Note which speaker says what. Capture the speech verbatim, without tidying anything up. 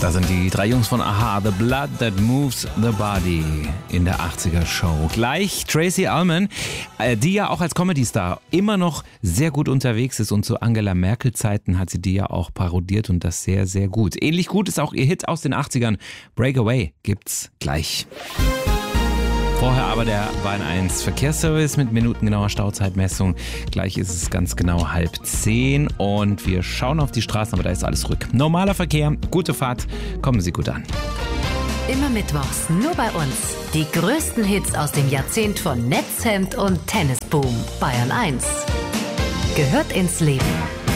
Speaker 1: Da sind die drei Jungs von a-ha, The Blood That Moves the Body in der achtziger-Show. Gleich Tracey Ullman, die ja auch als Comedy-Star immer noch sehr gut unterwegs ist und zu Angela Merkel-Zeiten hat sie die ja auch parodiert und das sehr, sehr gut. Ähnlich gut ist auch ihr Hit aus den achtzigern, Breakaway, gibt's gleich. Vorher aber der Bahn eins Verkehrsservice mit minutengenauer Stauzeitmessung. Gleich ist es ganz genau halb zehn und wir schauen auf die Straßen, aber da ist alles ruhig. Normaler Verkehr, gute Fahrt, kommen Sie gut an.
Speaker 2: Immer mittwochs, nur bei uns. Die größten Hits aus dem Jahrzehnt von Netzhemd und Tennisboom. Bayern eins. Gehört ins Leben.